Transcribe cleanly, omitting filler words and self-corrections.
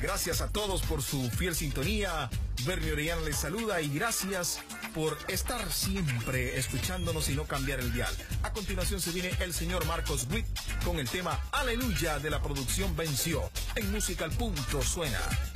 Gracias a todos por su fiel sintonía. Bernie Orellana les saluda y gracias por estar siempre escuchándonos y no cambiar el dial. A continuación se viene el señor Marcos Witt con el tema Aleluya de la producción Venció. En Música al Punto suena